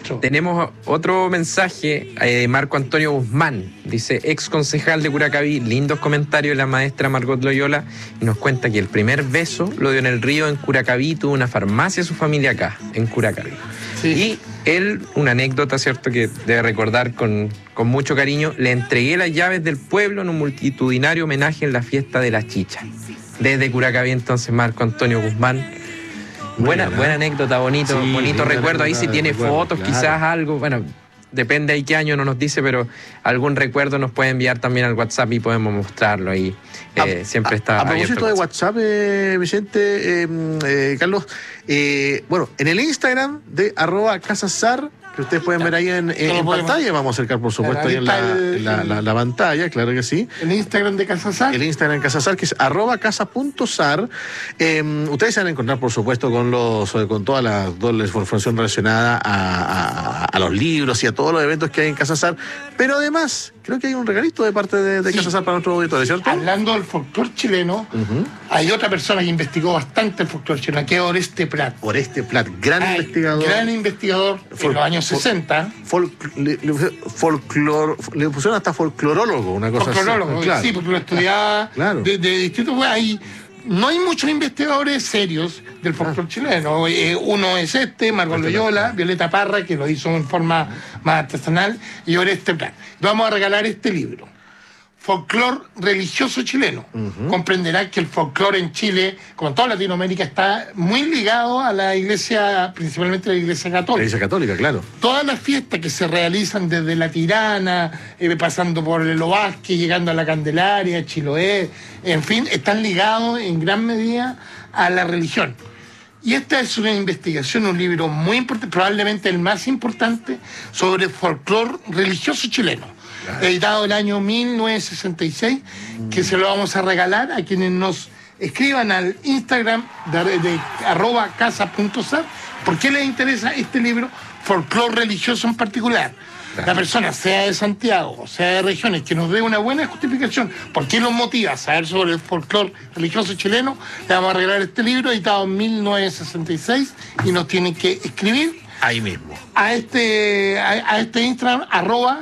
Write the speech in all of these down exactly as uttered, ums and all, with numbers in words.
maestro. Tenemos otro mensaje de eh, Marco Antonio Guzmán. Dice, ex concejal de Curacaví, lindos comentarios de la maestra Margot Loyola, y nos cuenta que el primer beso lo dio en el río en Curacaví, tuvo una farmacia su familia acá, en Curacaví. Sí. Y él, una anécdota, ¿cierto?, que debe recordar con, con mucho cariño, le entregué las llaves del pueblo en un multitudinario homenaje en la fiesta de la chicha. Desde Curacaví, entonces, Marco Antonio Guzmán. Buena, buena anécdota, bonito, sí, bonito recuerdo. Ahí si tiene recuerdo, fotos, claro. Quizás algo, bueno, depende de qué año no nos dice, pero algún recuerdo nos puede enviar también al WhatsApp y podemos mostrarlo ahí. Eh, a, siempre está a, a propósito de WhatsApp, eh, Vicente, eh, eh, Carlos, eh, bueno, en el Instagram de arroba casasar, que ustedes pueden ver ahí en, en, en pantalla, vamos a acercar por supuesto ahí en la, el, la, la, la pantalla, claro que sí. El Instagram de Casasar. El Instagram de Casasar, que es arroba casa.sar. Eh, ustedes se van a encontrar por supuesto con los con toda la, toda la información relacionada a, a, a los libros y a todos los eventos que hay en Casasar, pero además creo que hay un regalito de parte de, de sí. Casasar para nuestro auditorio, ¿cierto? Hablando del folclore chileno, uh-huh. hay otra persona que investigó bastante el folclore chileno, que es Oreste Prat. Oreste Prat, gran hay, investigador. Gran investigador en los años sesenta. Fol, le, le, folclor, le pusieron hasta folclorólogo, una cosa folclorólogo, así. Claro. Sí, porque lo estudiaba claro. de, de distintos... Pues, hay, no hay muchos investigadores serios del folclore ah. chileno. Eh, uno es este, Margot Loyola, Violeta Parra, que lo hizo en forma más artesanal, y Oreste Prat. Vamos a regalar este libro. Folclore religioso chileno. Uh-huh. Comprenderá que el folclore en Chile, como en toda Latinoamérica, está muy ligado a la iglesia, principalmente a la iglesia católica. La iglesia católica, claro. Todas las fiestas que se realizan desde la Tirana, eh, pasando por el Ovalle, llegando a la Candelaria, Chiloé, en fin, están ligados en gran medida a la religión. Y esta es una investigación, un libro muy importante, probablemente el más importante, sobre folclore religioso chileno. Editado el año mil novecientos sesenta y seis, mm. que se lo vamos a regalar a quienes nos escriban al Instagram de, de arroba casa.sar. ¿Por qué les interesa este libro? Folclore religioso en particular. Claro. La persona, sea de Santiago, sea de regiones, que nos dé una buena justificación, ¿por qué nos motiva a saber sobre el folclore religioso chileno? Le vamos a regalar este libro, editado en mil novecientos sesenta y seis, y nos tienen que escribir ahí mismo a este a, a este Instagram arroba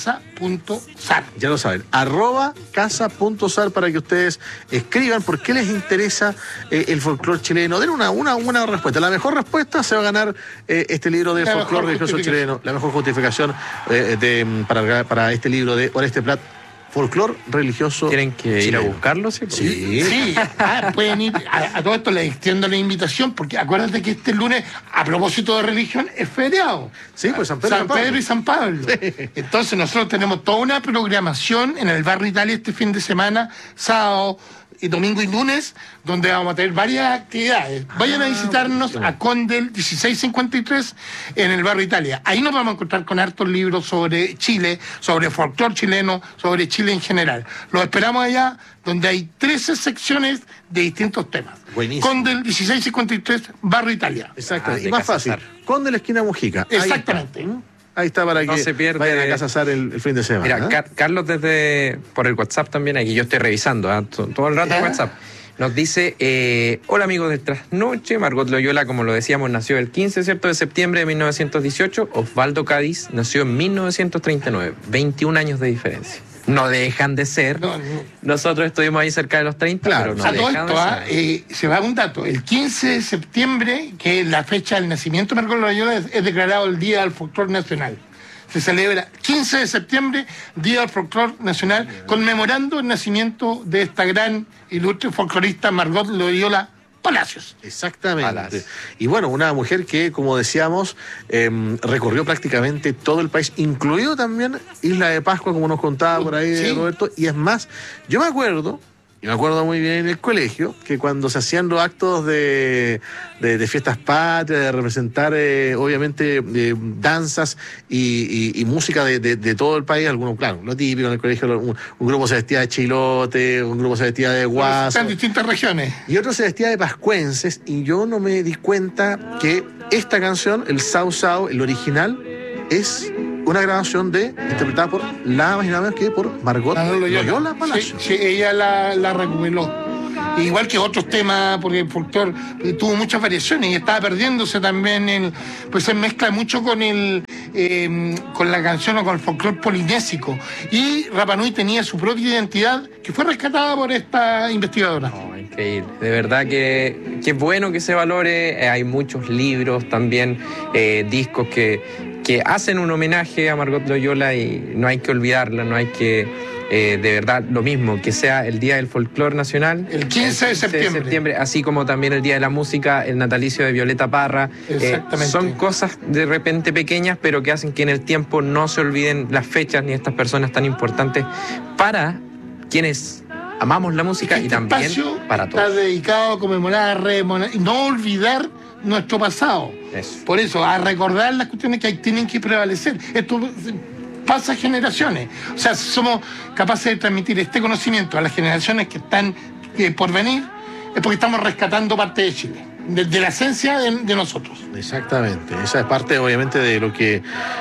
casa.sar. Ya lo saben, arroba casa.sar, para que ustedes escriban por qué les interesa eh, el folclore chileno. Den una, una, una respuesta. La mejor respuesta se va a ganar eh, este libro de folclore religioso chileno. La mejor justificación eh, de, para, para este libro de Oreste Prat. Folclore religioso. ¿Tienen que chileno. ir a buscarlo? Sí, sí. sí. Ah, pueden ir a, a todo esto, les extiendo la invitación, porque acuérdate que este lunes, a propósito de religión, es feriado. Sí, pues San Pedro, San Pedro y San Pablo. Sí. Entonces nosotros tenemos toda una programación en el Barrio Italia este fin de semana, sábado, y domingo y lunes, donde vamos a tener varias actividades. Vayan a visitarnos a Condel dieciséis cincuenta y tres en el Barrio Italia. Ahí nos vamos a encontrar con hartos libros sobre Chile, sobre folclore chileno, sobre Chile en general. Los esperamos allá, donde hay trece secciones de distintos temas. Buenísimo. Condel dieciséis cincuenta y tres, Barrio Italia. Exacto. Ah, y más fácil, Condel esquina Mujica. Exactamente. Ahí está, para no que se pierde. Vayan a Casasar el, el fin de semana. Mira, ¿eh? Car Carlos desde por el WhatsApp también, aquí yo estoy revisando ¿eh? todo el rato el WhatsApp. Nos dice, eh, hola amigos de Trasnoche, Margot Loyola, como lo decíamos, nació el quince, ¿cierto?, de septiembre de mil novecientos dieciocho. Osvaldo Cádiz nació en mil novecientos treinta y nueve. veintiún años de diferencia. No dejan de ser. No, no. Nosotros estuvimos ahí cerca de los treinta, claro, pero no a dejan todo esto, de ¿ah? ser. Eh, se va un dato. El quince de septiembre, que es la fecha del nacimiento de Margot Loyola, es, es declarado el Día del Folclore Nacional. Se celebra quince de septiembre, Día del Folclore Nacional, conmemorando el nacimiento de esta gran, ilustre folclorista Margot Loyola Palacios. Exactamente. Palacios. Y bueno, una mujer que, como decíamos, eh, recorrió prácticamente todo el país, incluido también Isla de Pascua, como nos contaba por ahí, sí, Roberto. Y es más, yo me acuerdo... Y me acuerdo muy bien en el colegio que cuando se hacían los actos de, de, de fiestas patrias, de representar eh, obviamente eh, danzas y, y, y música de, de, de todo el país, algunos, claro, lo típico en el colegio, un, un grupo se vestía de chilote, un grupo se vestía de guaso. En distintas regiones. Y otro se vestía de pascuenses, y yo no me di cuenta que esta canción, el Sao Sao, el original, es una grabación de interpretada por la más nada menos que por Margot Loyola, Loyola Palacios. Sí, sí, ella la, la recuperó. Igual que otros temas, porque el folclore tuvo muchas variaciones y estaba perdiéndose también, el, pues se mezcla mucho con el, eh, con la canción o con el folclore polinésico. Y Rapa Nui tenía su propia identidad que fue rescatada por esta investigadora. Oh, increíble. De verdad que, que es bueno que se valore. Eh, hay muchos libros también, eh, discos que, que hacen un homenaje a Margot Loyola y no hay que olvidarla, no hay que... Eh, de verdad, lo mismo, que sea el Día del Folclor Nacional. El quince de septiembre. de septiembre. Así como también el Día de la Música, el natalicio de Violeta Parra. Exactamente. Eh, son cosas de repente pequeñas, pero que hacen que en el tiempo no se olviden las fechas ni estas personas tan importantes para quienes amamos la música este y también espacio para todos. Está dedicado a conmemorar, a rememorar, y no olvidar nuestro pasado. Eso. Por eso, a recordar las cuestiones que tienen que prevalecer. Esto pasa generaciones. O sea, si somos capaces de transmitir este conocimiento a las generaciones que están eh, por venir, es porque estamos rescatando parte de Chile, de, de la esencia de, de nosotros. Exactamente, esa es parte obviamente de lo que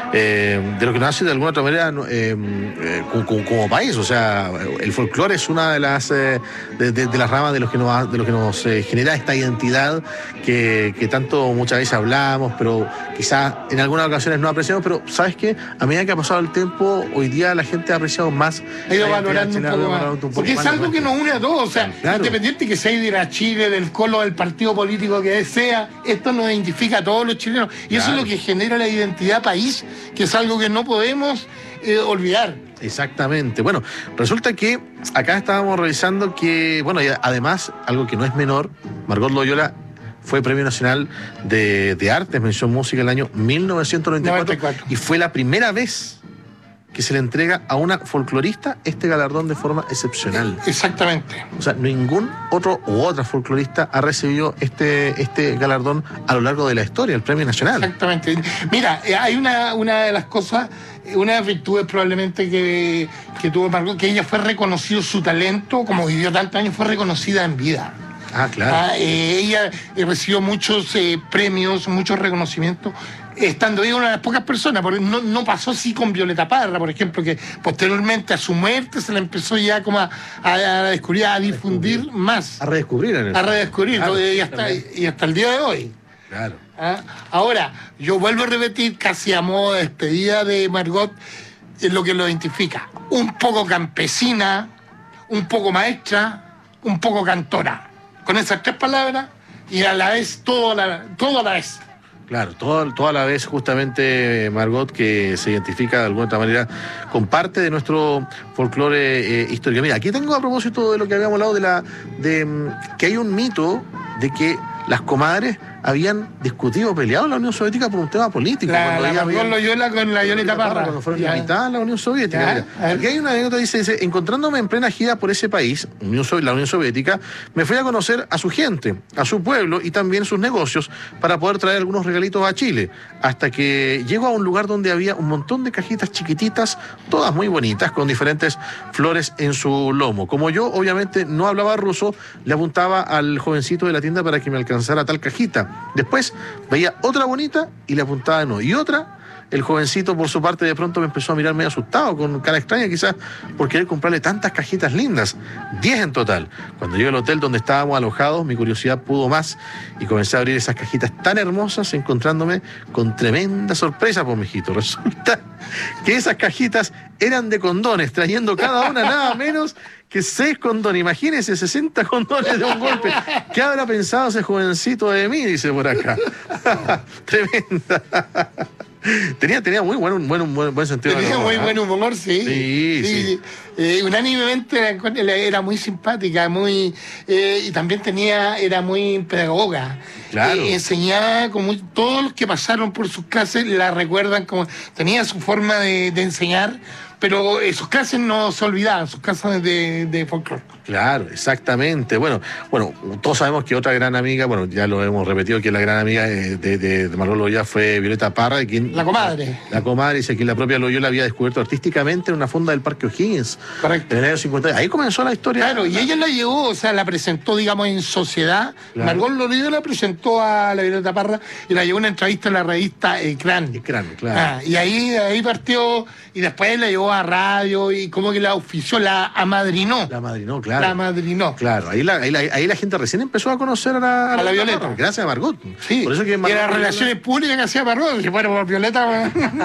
eh, de lo que nos hace de alguna otra manera eh, eh, como, como, como país. O sea, el folclore es una de las eh, de, de, de las ramas de lo que nos de lo que nos eh, genera esta identidad que, que tanto muchas veces hablamos, pero quizás en algunas ocasiones no apreciamos. Pero ¿sabes qué? A medida que ha pasado el tiempo, hoy día la gente ha apreciado más, ha ido valorando un poco más, un poco porque es más algo que nos une a todos. O sea, claro, independiente que sea de la Chile, del Colo, del partido político que sea, esto nos identifica a todos los chilenos. Y claro, eso es lo que genera la identidad país, que es algo que no podemos eh, olvidar. Exactamente. Bueno, resulta que acá estábamos revisando que, bueno, y además, algo que no es menor, Margot Loyola fue Premio Nacional de, de Artes, mención música, el año mil novecientos noventa y cuatro, noventa y cuatro, y fue la primera vez que se le entrega a una folclorista este galardón de forma excepcional. Exactamente. O sea, ningún otro u otra folclorista ha recibido este, este galardón a lo largo de la historia, el Premio Nacional. Exactamente. Mira, hay una, una de las cosas, una de las virtudes probablemente que, que tuvo Margot, que ella fue reconocido su talento, como vivió tantos años, fue reconocida en vida. Ah, claro. Ah, eh, ella eh, recibió muchos eh, premios, muchos reconocimientos, estando ella una de las pocas personas, porque no, no pasó así con Violeta Parra, por ejemplo, que posteriormente a su muerte se la empezó ya como a, a, a descubrir, a difundir a más. A redescubrir. En el a redescubrir, claro, y, hasta, y hasta el día de hoy. Claro. ¿Ah? Ahora, yo vuelvo a repetir, casi a modo de despedida de Margot, es lo que lo identifica. Un poco campesina, un poco maestra, un poco cantora. Con esas tres palabras, y a la vez, todo a la, todo a la vez. Claro, todo, toda la vez justamente Margot, que se identifica de alguna otra manera con parte de nuestro folclore eh, histórico. Mira, aquí tengo a propósito de lo que habíamos hablado de la de que hay un mito de que las comadres habían discutido, peleado en la Unión Soviética por un tema político. La, la Margot Loyola con la Violeta Parra. Cuando fueron la mitad de la Unión Soviética. Aquí hay una anécdota, dice, dice, encontrándome en plena gira por ese país, Unión So- la Unión Soviética, me fui a conocer a su gente, a su pueblo y también sus negocios para poder traer algunos regalitos a Chile. Hasta que llego a un lugar donde había un montón de cajitas chiquititas, todas muy bonitas, con diferentes flores en su lomo. Como yo, obviamente, no hablaba ruso, le apuntaba al jovencito de la tienda para que me alcanzara tal cajita. Después veía otra bonita y le apuntaba de nuevo. Y otra, el jovencito por su parte de pronto me empezó a mirar medio asustado, con cara extraña quizás, por querer comprarle tantas cajitas lindas. Diez en total. Cuando llegué al hotel donde estábamos alojados, mi curiosidad pudo más y comencé a abrir esas cajitas tan hermosas, encontrándome con tremenda sorpresa, pues, mijito. Resulta que esas cajitas eran de condones, trayendo cada una nada menos que seis condones. Imagínense, sesenta condones de un golpe. ¿Qué habrá pensado ese jovencito de mí? Dice por acá. Tremenda. Tenía, tenía muy buen, buen, buen, buen sentido. Tenía muy ¿eh? buen humor, sí. Sí, sí. sí. Eh, unánimemente era muy simpática, muy eh, y también tenía, era muy pedagoga. Claro. Eh, enseñaba como todos los que pasaron por sus clases la recuerdan como tenía su forma de, de enseñar, pero eh, sus clases no se olvidaban, sus clases de, de folclore. Claro, exactamente. Bueno, bueno, todos sabemos que otra gran amiga, bueno, ya lo hemos repetido, que la gran amiga de, de, de Margot Loyola fue Violeta Parra, de quien, la comadre. La, la comadre, dice que la propia Loyola había descubierto artísticamente en una fonda del Parque O'Higgins. Correcto. En el año cincuenta. Ahí comenzó la historia. Claro, y ella la llevó, o sea, la presentó, digamos, en sociedad. Claro. Margot Loyola la presentó a la Violeta Parra y la llevó a una entrevista en la revista Ecrán. Ecrán, claro. Ah, y ahí, ahí partió, y después la llevó a radio y como que la ofició, la amadrinó. La amadrinó, claro. La amadrinó. Claro, ahí la, ahí, la, ahí la gente recién empezó a conocer a la, a la, la Violeta. Parra, gracias a Margot. Sí, por eso que y Margot las relaciones públicas que hacía Margot, que bueno, por Violeta...